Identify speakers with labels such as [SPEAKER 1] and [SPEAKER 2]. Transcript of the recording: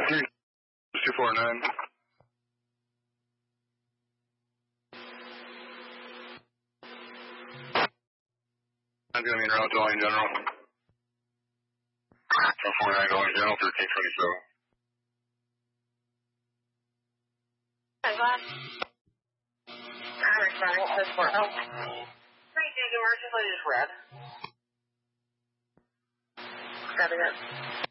[SPEAKER 1] 249. I'm going to be in route to Line General. 249 Line General, 1327.
[SPEAKER 2] Hi, Bob. I'm responding to Fort Hill. Great, the emergency is red. Copy that.